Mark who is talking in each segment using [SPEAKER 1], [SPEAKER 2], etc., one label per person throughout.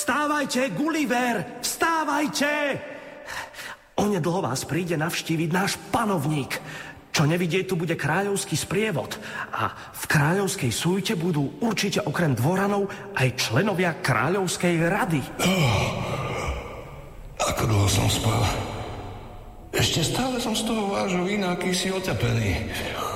[SPEAKER 1] Vstávajte, Gulliver, vstávajte! Onedlho vás príde navštíviť náš panovník. Čo nevidieť, tu bude kráľovský sprievod. A v kráľovskej sújte budú určite okrem dvoranov aj členovia kráľovskej rady.
[SPEAKER 2] Ako dlho som spal. Ešte stále som z toho vážu vína akýsi oťapený.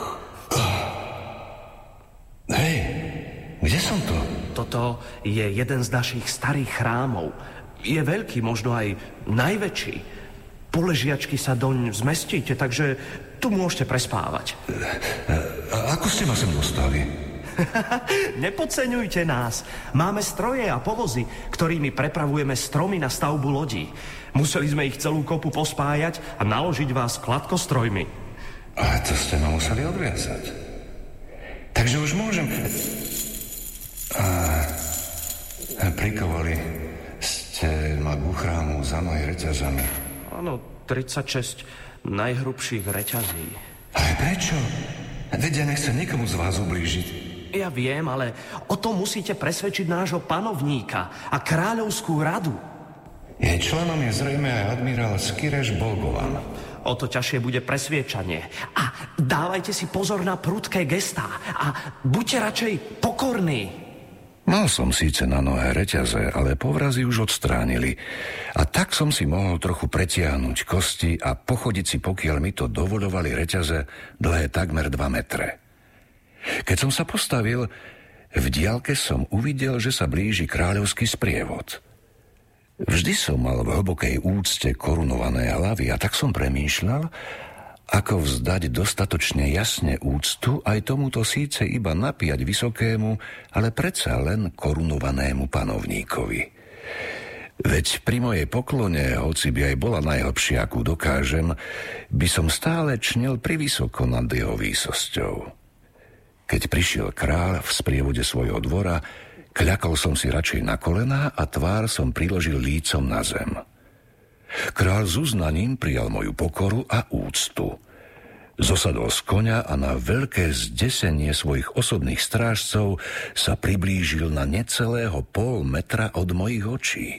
[SPEAKER 2] Hej, kde som to?
[SPEAKER 1] Toto je jeden z našich starých chrámov. Je veľký, možno aj najväčší. Poležiačky sa doň zmestíte, takže tu môžete prespávať.
[SPEAKER 2] A ako ste ma sem dostali?
[SPEAKER 1] Nepodceňujte nás. Máme stroje a povozy, ktorými prepravujeme stromy na stavbu lodí. Museli sme ich celú kopu pospájať a naložiť vás kladkostrojmi.
[SPEAKER 2] Ale to ste ma museli odviazať. Takže už môžem... Prikovali ste ma k chrámu za nohy reťazami.
[SPEAKER 1] Áno, 36 najhrubších reťazí.
[SPEAKER 2] Ale prečo? Veď ja nechcem nikomu z vás ublížiť.
[SPEAKER 1] Ja viem, ale o tom musíte presvedčiť nášho panovníka a kráľovskú radu.
[SPEAKER 2] Jej členom je zrejme aj admirál Skireš Bolgovan.
[SPEAKER 1] O to ťažšie bude presviečanie. A dávajte si pozor na prudké gestá a buďte radšej pokorní.
[SPEAKER 2] Mal som síce na nohe reťaze, ale povrazy už odstránili. A tak som si mohol trochu pretiahnuť kosti a pochodiť si, pokiaľ mi to dovoľovali reťaze dlhé takmer 2 metre. Keď som sa postavil, v diaľke som uvidel, že sa blíži kráľovský sprievod. Vždy som mal v hlbokej úcte korunované hlavy a tak som premýšľal, ako vzdať dostatočne jasne úctu aj tomuto síce iba napiať vysokému, ale predsa len korunovanému panovníkovi. Veď pri mojej poklone, hoci by aj bola najhlbšia, akú dokážem, by som stále čnel privysoko nad jeho výsosťou. Keď prišiel kráľ v sprievode svojho dvora, kľakol som si radšej na kolená a tvár som priložil lícom na zem. Kráľ s uznaním prijal moju pokoru a úctu. Zosadol z koňa a na veľké zdesenie svojich osobných strážcov sa priblížil na necelého 0,5 metra od mojich očí.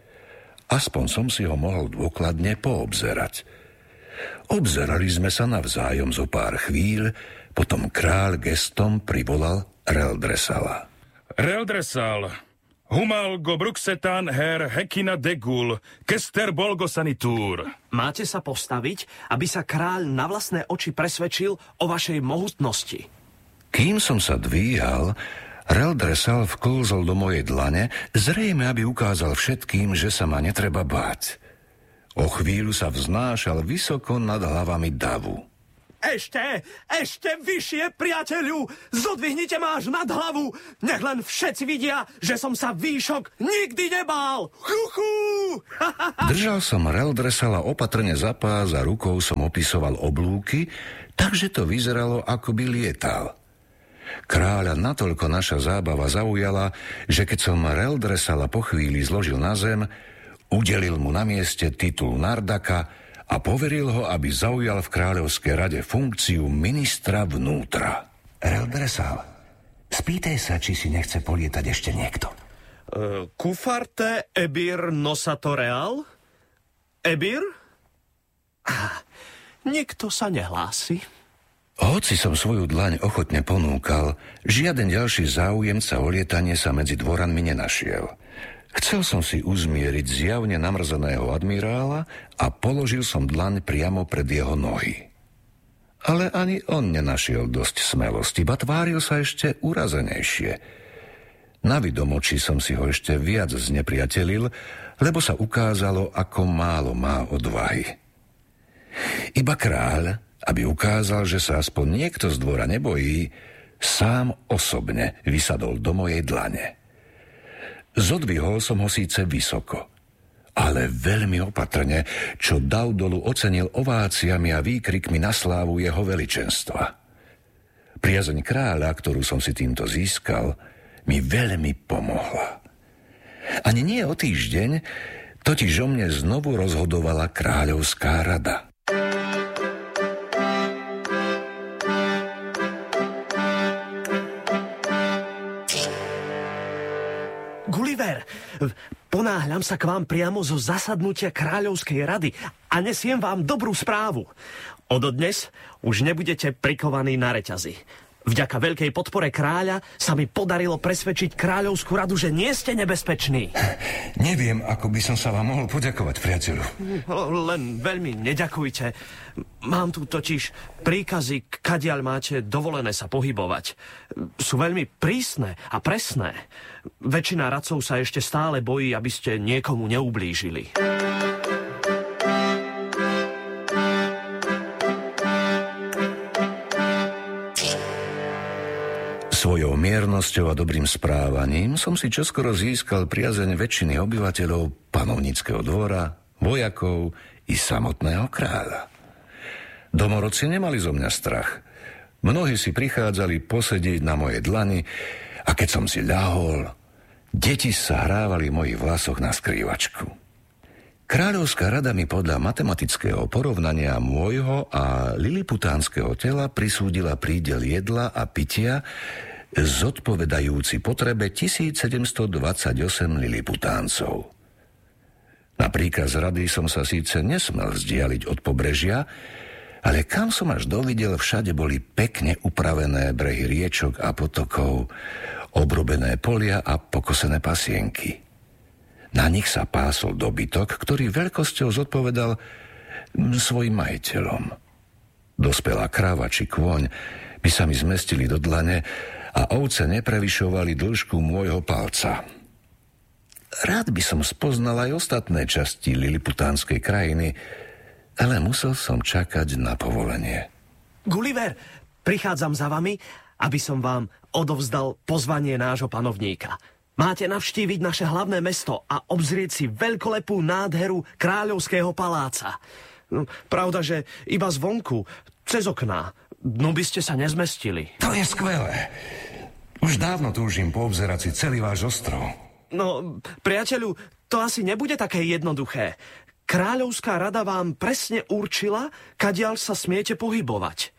[SPEAKER 2] Aspoň som si ho mohol dôkladne poobzerať. Obzerali sme sa navzájom zo pár chvíľ, potom kráľ gestom privolal Reldresala.
[SPEAKER 3] Reldresal, humal go bruxetan her hekina degul, kester bolgo sanitur.
[SPEAKER 1] Máte sa postaviť, aby sa kráľ na vlastné oči presvedčil o vašej mohutnosti.
[SPEAKER 2] Kým som sa dvíhal, Reldresal vklzol do mojej dlane, zrejme, aby ukázal všetkým, že sa ma netreba báť. O chvíľu sa vznášal vysoko nad hlavami davu.
[SPEAKER 1] Ešte vyššie, priateľu! Zodvihnite ma až nad hlavu! Nech len všetci vidia, že som sa výšok nikdy nebál! Chuchu!
[SPEAKER 2] Držal som Reldresala opatrne za pás a rukou som opisoval oblúky, takže to vyzeralo, ako by lietal. Kráľa natoľko naša zábava zaujala, že keď som Reldresala po chvíli zložil na zem, udelil mu na mieste titul Nardaka a poveril ho, aby zaujal v kráľovskej rade funkciu ministra vnútra. Reldresal, spýtaj sa, či si nechce polietať ešte niekto.
[SPEAKER 1] Kufarte ebir nosato real? Ebir? Nikto sa nehlási.
[SPEAKER 2] Hoci som svoju dlaň ochotne ponúkal, žiaden ďalší záujemca o lietanie sa medzi dvoranmi nenašiel. Chcel som si uzmieriť zjavne namrzeného admirála a položil som dlaň priamo pred jeho nohy. Ale ani on nenašiel dosť smelosti, ba tváril sa ešte urazenejšie. Navidom očí som si ho ešte viac znepriatelil, lebo sa ukázalo, ako málo má odvahy. Iba kráľ, aby ukázal, že sa aspoň niekto z dvora nebojí, sám osobne vysadol do mojej dlane. Zodvihol som ho síce vysoko, ale veľmi opatrne, čo dal dolu ocenil ováciami a výkrikmi na slávu jeho veličenstva. Priazeň kráľa, ktorú som si týmto získal, mi veľmi pomohla. Ani nie o týždeň, totiž o mne znovu rozhodovala kráľovská rada.
[SPEAKER 1] Gulliver, ponáhľam sa k vám priamo zo zasadnutia Kráľovskej rady a nesiem vám dobrú správu. Ododnes už nebudete prikovaní na reťazi. Vďaka veľkej podpore kráľa sa mi podarilo presvedčiť Kráľovskú radu, že nie ste nebezpeční.
[SPEAKER 2] Neviem, ako by som sa vám mohol poďakovať, priateľu.
[SPEAKER 1] Len veľmi neďakujte. Mám tu totiž príkazy, kadiaľ máte dovolené sa pohybovať. Sú veľmi prísne a presné. Väčšina radcov sa ešte stále bojí, aby ste niekomu neublížili.
[SPEAKER 2] Svojou miernosťou a dobrým správaním som si čoskoro získal priazeň väčšiny obyvateľov panovníckeho dvora, vojakov i samotného kráľa. Domorodci nemali zo mňa strach. Mnohí si prichádzali posedieť na mojej dlani a keď som si ľahol, deti sa hrávali v mojich vlasoch na skrývačku. Kráľovská rada mi podľa matematického porovnania môjho a liliputánskeho tela prisúdila prídel jedla a pitia zodpovedajúci potrebe 1728 liliputáncov. Na príkaz rady som sa síce nesmel vzdialiť od pobrežia, ale kam som až dovidel, všade boli pekne upravené brehy riečok a potokov, obrobené polia a pokosené pasienky. Na nich sa pásol dobytok, ktorý veľkosťou zodpovedal svojim majiteľom. Dospelá kráva či kôň by sa mi zmestili do dlane a ovce neprevyšovali dĺžku môjho palca. Rád by som spoznal aj ostatné časti liliputánskej krajiny, ale musel som čakať na povolenie.
[SPEAKER 1] Gulliver, prichádzam za vami, aby som vám odovzdal pozvanie nášho panovníka. Máte navštíviť naše hlavné mesto a obzrieť si veľkolepú nádheru kráľovského paláca. Pravda, že iba zvonku, cez okná. No by ste sa nezmestili.
[SPEAKER 2] To je skvelé. Už dávno túžim poobzerať si celý váš ostrov.
[SPEAKER 1] No, priateľu, to asi nebude také jednoduché. Kráľovská rada vám presne určila, kadiaľ sa smiete pohybovať.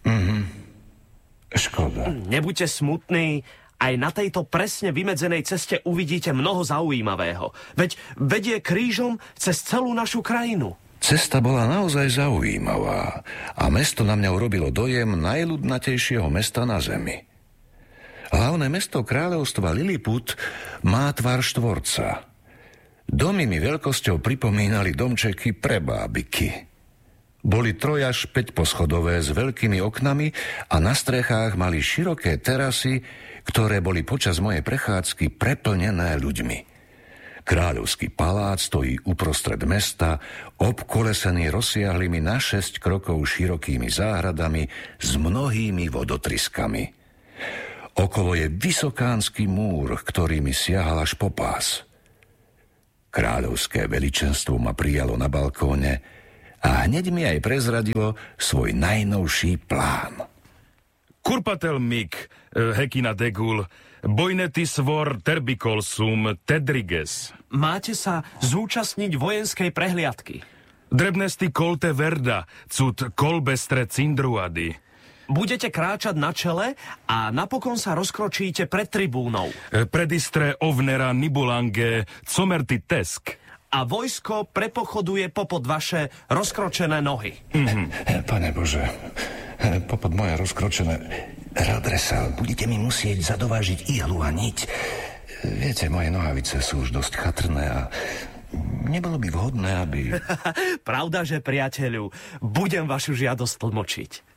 [SPEAKER 2] Škoda.
[SPEAKER 1] Nebuďte smutní, aj na tejto presne vymedzenej ceste uvidíte mnoho zaujímavého. Veď vedie krížom cez celú našu krajinu.
[SPEAKER 2] Cesta bola naozaj zaujímavá a mesto na mňa urobilo dojem najľudnatejšieho mesta na zemi. Hlavné mesto kráľovstva Liliput má tvar štvorca. Domy mi veľkosťou pripomínali domčeky pre bábiky. Boli 3 až 5 poschodové s veľkými oknami a na strechách mali široké terasy, ktoré boli počas mojej prechádzky preplnené ľuďmi. Kráľovský palác stojí uprostred mesta, obkolesený rozsiahlými na 6 krokov širokými záhradami s mnohými vodotryskami. Okolo je vysokánsky múr, ktorý mi siahal až po pás. Kráľovské veličenstvo ma prijalo na balkóne a hneď mi aj prezradilo svoj najnovší plán.
[SPEAKER 3] Kurpatel mik, hekina degul, bojnetis vor terbikol sum tedriges.
[SPEAKER 1] Máte sa zúčastniť vojenskej prehliadky.
[SPEAKER 3] Drebnesti kolte verda, cud kolbestre cindruady.
[SPEAKER 1] Budete kráčať na čele a napokon sa rozkročíte pred tribúnou.
[SPEAKER 3] Predistre ovnera nibulange comerti tesk.
[SPEAKER 1] A vojsko prepochoduje popod vaše rozkročené nohy.
[SPEAKER 2] Pane Bože, popod moje rozkročené Radresal, budete mi musieť zadovážiť ihlu a niť. Viete, moje nohavice sú už dosť chatrné a nebolo by vhodné, aby...
[SPEAKER 1] Pravda, že priateľu, budem vašu žiadosť tlmočiť.